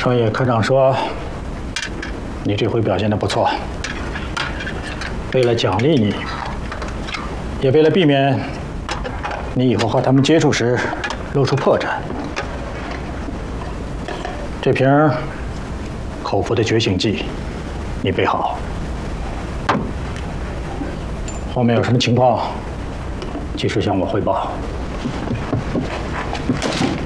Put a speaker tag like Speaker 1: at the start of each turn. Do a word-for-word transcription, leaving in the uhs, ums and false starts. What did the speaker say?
Speaker 1: 川野科长说，你这回表现的不错。为了奖励你，也为了避免你以后和他们接触时露出破绽，这瓶口服的觉醒剂你备好。后面有什么情况，及时向我汇报。